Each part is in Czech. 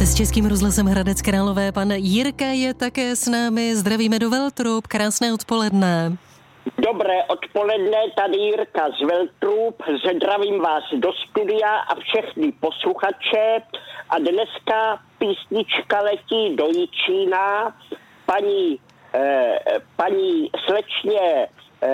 S Českým rozhlasem Hradec Králové pan Jirka je také s námi. Zdravíme do Veltrub. Krásné odpoledne. Dobré odpoledne, tady Jirka z Veltrub. Zdravím vás do studia a všechny posluchače. A dneska písnička letí do Jičína. Paní slečně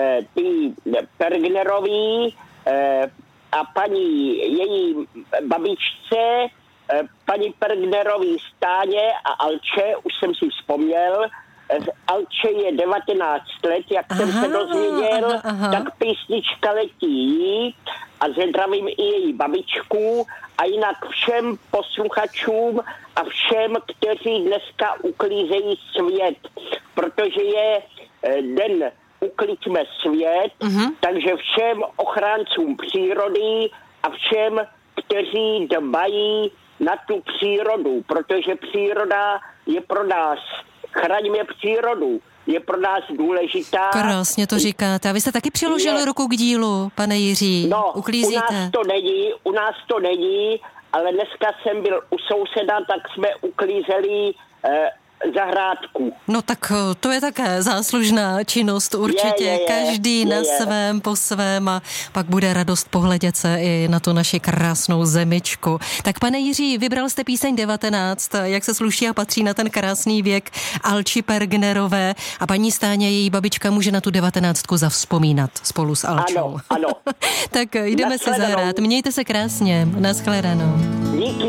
Pergnerový a paní její babičce, paní Pergnerový Stáně a Alče, už jsem si vzpomněl, Alče je 19 let, jak jsem se dozvěděl, tak písnička letí jí a zdravím i její babičku a jinak všem posluchačům a všem, kteří dneska uklízejí svět, protože je den Ukliďme svět, takže všem ochráncům přírody a všem, kteří dbají na tu přírodu, protože příroda je pro nás, chraňme přírodu, je pro nás důležitá. Krásně to říkáte. A vy jste taky přiložil ruku k dílu, pane Jiří? No, uklízíte? U nás to není, ale dneska jsem byl u souseda, tak jsme uklízeli zahrádku. No tak to je také záslužná činnost určitě. Každý na svém, po svém a pak bude radost pohledět se i na tu naši krásnou zemičku. Tak pane Jiří, vybral jste píseň 19, jak se sluší a patří na ten krásný věk Alči Pergnerové a paní Stáně, její babička, může na tu 19 zavzpomínat spolu s Alčou. Ano. Tak jdeme se zahrát. Mějte se krásně. Nashledanou. Díky.